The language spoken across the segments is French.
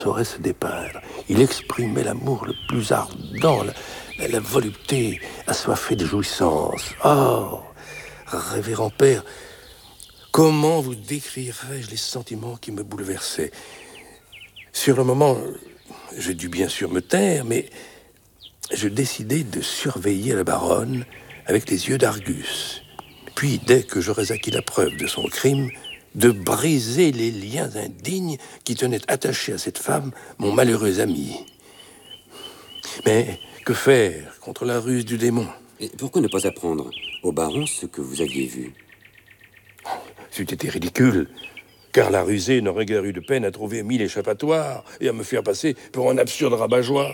saurait se dépeindre. Il exprimait l'amour le plus ardent, la volupté assoiffée de jouissance. Oh, révérend père, comment vous décrirais-je les sentiments qui me bouleversaient? Sur le moment, j'ai dû bien sûr me taire, mais je décidai de surveiller la baronne avec les yeux d'Argus. Puis, dès que j'aurais acquis la preuve de son crime, de briser les liens indignes qui tenaient attachés à cette femme, mon malheureux ami. Mais que faire contre la ruse du démon? Et pourquoi ne pas apprendre au baron ce que vous aviez vu? C'eût été ridicule, car la rusée n'aurait guère eu de peine à trouver 1000 échappatoires et à me faire passer pour un absurde rabat-joie.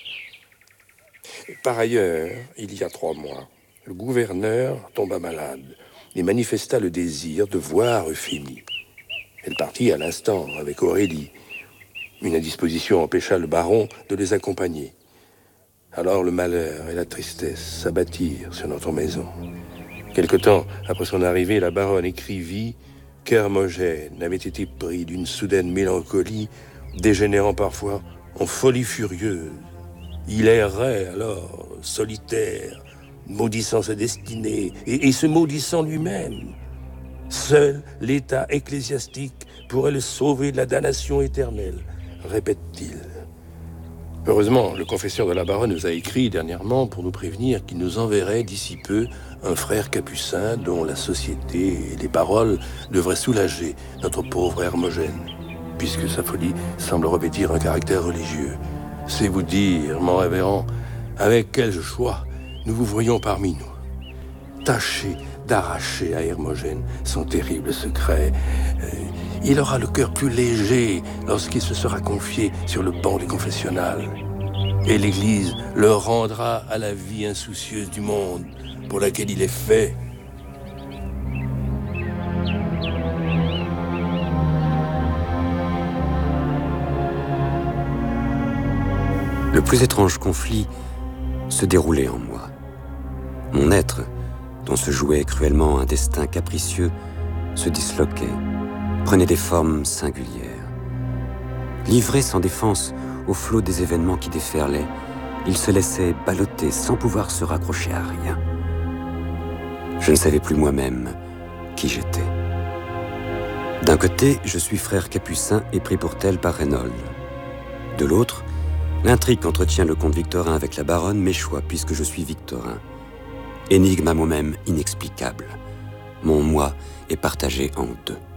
Par ailleurs, il y a 3 mois, le gouverneur tomba malade et manifesta le désir de voir Euphémie. Elle partit à l'instant avec Aurélie. Une indisposition empêcha le baron de les accompagner. Alors le malheur et la tristesse s'abattirent sur notre maison. Quelque temps après son arrivée, la baronne écrivit qu'Hermogène avait été pris d'une soudaine mélancolie, dégénérant parfois en folie furieuse. Il errait alors, solitaire, maudissant sa destinée et se maudissant lui-même. Seul l'état ecclésiastique pourrait le sauver de la damnation éternelle, répète-t-il. Heureusement, le confesseur de la baronne nous a écrit dernièrement pour nous prévenir qu'il nous enverrait d'ici peu un frère capucin dont la société et les paroles devraient soulager notre pauvre Hermogène, puisque sa folie semble revêtir un caractère religieux. C'est vous dire, mon révérend, avec quel choix nous vous voyons parmi nous. Tâchez d'arracher à Hermogène son terrible secret. Il aura le cœur plus léger lorsqu'il se sera confié sur le banc du confessionnal. Et l'Église le rendra à la vie insoucieuse du monde pour laquelle il est fait. Le plus étrange conflit se déroulait en moi. Mon être, dont se jouait cruellement un destin capricieux, se disloquait, prenait des formes singulières. Livré sans défense au flot des événements qui déferlaient, il se laissait balloter sans pouvoir se raccrocher à rien. Je ne savais plus moi-même qui j'étais. D'un côté, je suis frère capucin et pris pour tel par Reynold. De l'autre, l'intrigue qu'entretient le comte Victorin avec la baronne m'échoit puisque je suis Victorin. Énigme à moi-même inexplicable. Mon moi est partagé en deux.